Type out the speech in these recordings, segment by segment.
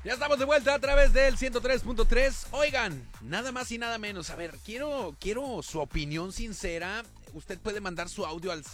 Ya estamos de vuelta a través del 103.3. Oigan, nada más y nada menos. A ver, quiero su opinión sincera. Usted puede mandar su audio al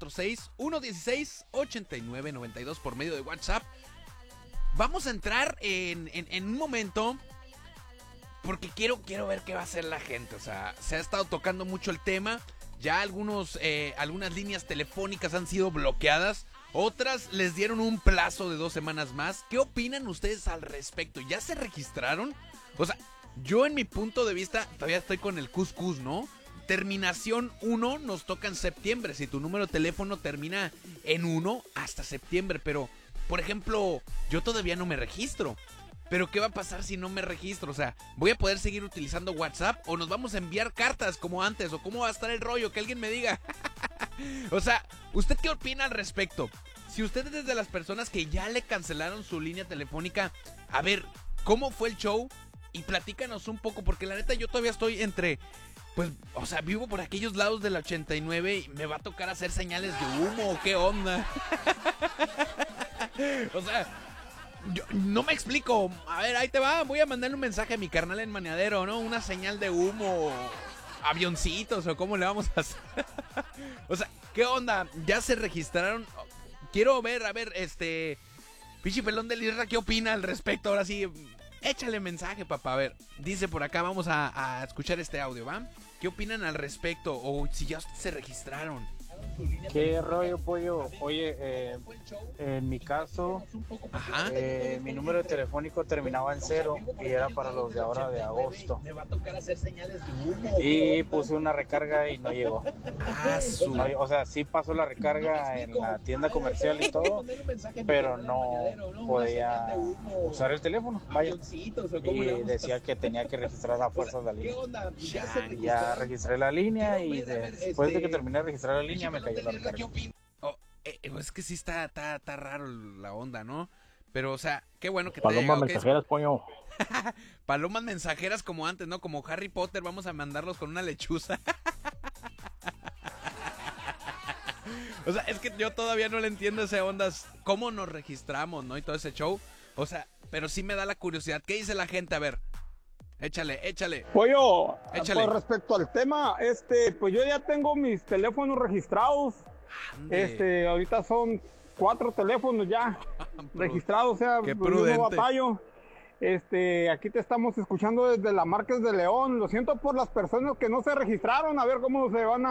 646-116-8992 por medio de WhatsApp. Vamos a entrar en un momento porque quiero ver qué va a hacer la gente. O sea, se ha estado tocando mucho el tema. Ya algunas líneas telefónicas han sido bloqueadas. Otras les dieron un plazo de 2 semanas más. ¿Qué opinan ustedes al respecto? ¿Ya se registraron? O sea, yo en mi punto de vista todavía estoy con el cuscús, ¿no? Terminación 1 nos toca en septiembre. Si tu número de teléfono termina en 1 hasta septiembre. Pero, por ejemplo, yo todavía no me registro. Pero ¿qué va a pasar si no me registro? O sea, ¿voy a poder seguir utilizando WhatsApp? ¿O nos vamos a enviar cartas como antes? ¿O cómo va a estar el rollo? Que alguien me diga. O sea, ¿usted qué opina al respecto? Si usted es de las personas que ya le cancelaron su línea telefónica, a ver, ¿cómo fue el show? Y platícanos un poco, porque la neta yo todavía estoy entre... Pues, o sea, vivo por aquellos lados del 89 y me va a tocar hacer señales de humo, ¿o qué onda? O sea, yo no me explico. A ver, ahí te va, voy a mandarle un mensaje a mi carnal en Maneadero, ¿no? Una señal de humo... avioncitos o cómo le vamos a hacer. O sea, ¿qué onda? ¿Ya se registraron? Quiero ver, a ver, Pichi Pelón del Irra, ¿qué opina al respecto? Ahora sí, échale mensaje, papá. A ver, dice por acá, vamos a escuchar este audio, ¿va? ¿Qué opinan al respecto? O si ya se registraron. ¿Qué rollo, pollo? Oye, en mi caso, mi número telefónico terminaba en 0 y era para los de ahora de agosto. Y puse una recarga y no llegó. O sea, sí pasó la recarga en la tienda comercial y todo, pero no podía usar el teléfono. Vaya. Y decía que tenía que registrar a fuerzas la línea. Ya registré la línea y después de que terminé de registrar la línea me cayó la recarga. Es que sí está raro la onda, ¿no? Pero, o sea, qué bueno que Palomas mensajeras, pollo. Palomas mensajeras como antes, ¿no? Como Harry Potter, vamos a mandarlos con una lechuza. O sea, es que yo todavía no le entiendo esa onda. ¿Cómo nos registramos, no? Y todo ese show. O sea, pero sí me da la curiosidad. ¿Qué dice la gente? A ver. Échale. Pollo, Échale. Pues respecto al tema, pues yo ya tengo mis teléfonos registrados. Ande. Ahorita son 4 teléfonos ya registrados, o sea, qué yo prudente. no batallo. Aquí te estamos escuchando desde la Márquez de León. Lo siento por las personas que no se registraron, a ver cómo se van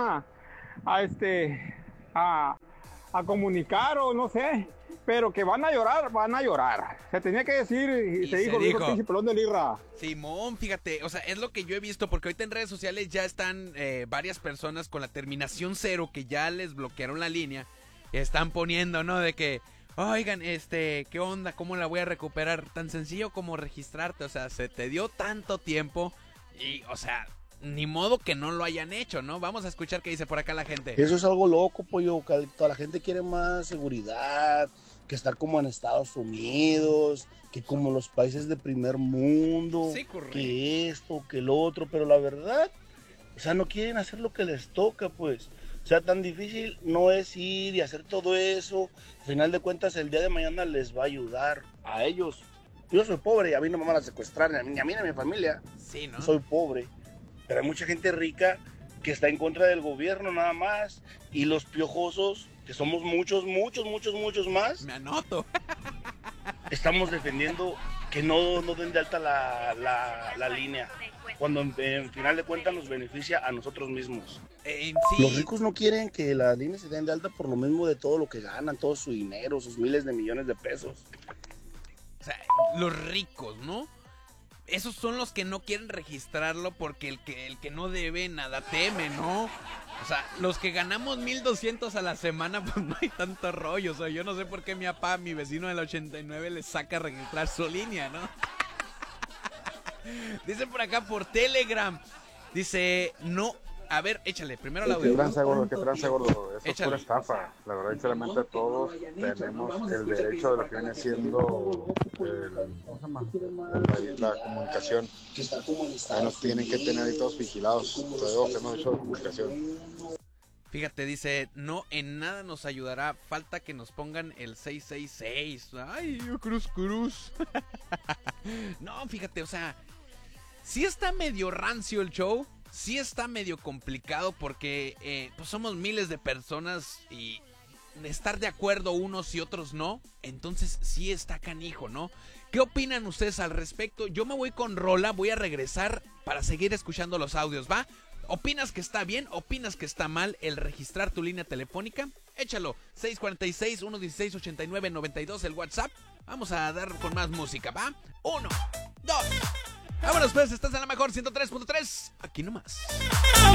a comunicar o no sé. Pero que van a llorar. Se tenía que decir y se dijo el pinche Pelón del Irra. Simón, fíjate, o sea, es lo que yo he visto, porque ahorita en redes sociales ya están varias personas con la terminación 0 que ya les bloquearon la línea. Están poniendo, ¿no? De que, oigan, ¿qué onda? ¿Cómo la voy a recuperar? Tan sencillo como registrarte, o sea, se te dio tanto tiempo y, o sea, ni modo que no lo hayan hecho, ¿no? Vamos a escuchar qué dice por acá la gente. Eso es algo loco, pollo. Toda la gente quiere más seguridad, que estar como en Estados Unidos, que como los países de primer mundo, Sí, correcto. que esto, que lo otro, pero la verdad, o sea, no quieren hacer lo que les toca, pues. O sea, tan difícil no es ir y hacer todo eso. Al final de cuentas, el día de mañana les va a ayudar a ellos. Yo soy pobre y a mí no me van a secuestrar, ni a mí ni a mi familia. Sí, ¿no? Soy pobre. Pero hay mucha gente rica que está en contra del gobierno nada más. Y los piojosos, que somos muchos más, Me anoto. estamos defendiendo que no den de alta la línea. Cuando en final de cuentas nos beneficia a nosotros mismos. Sí. Los ricos no quieren que las líneas se den de alta por lo mismo de todo lo que ganan, todo su dinero, sus miles de millones de pesos. O sea, los ricos, ¿no? Esos son los que no quieren registrarlo porque el que no debe nada teme, ¿no? O sea, los que ganamos 1,200 a la semana, pues no hay tanto rollo. O sea, yo no sé por qué mi papá, mi vecino del 89, le saca a registrar su línea, ¿no? Dice por acá por Telegram. Dice, no. A ver, échale, primero el audio. Qué tranza, gordo. Eso es Échale. pura estafa. La verdad, sinceramente, todos tenemos el derecho de lo que viene siendo ¿cómo se llama? La comunicación. Ahí nos tienen que tener ahí todos vigilados. Todo lo que hemos hecho de comunicación. Fíjate, dice, no en nada nos ayudará, falta que nos pongan el 666. Ay, cruz. No, fíjate, o sea, sí está medio rancio el show, sí está medio complicado porque pues somos miles de personas y estar de acuerdo unos y otros no, entonces sí está canijo, ¿no? ¿Qué opinan ustedes al respecto? Yo me voy con rola, voy a regresar para seguir escuchando los audios, ¿va? ¿Opinas que está bien? ¿Opinas que está mal el registrar tu línea telefónica? Échalo, 646-116-8992 el WhatsApp. Vamos a dar con más música, ¿va? 1, 2. Vámonos pues, estás en la mejor 103.3. Aquí nomás.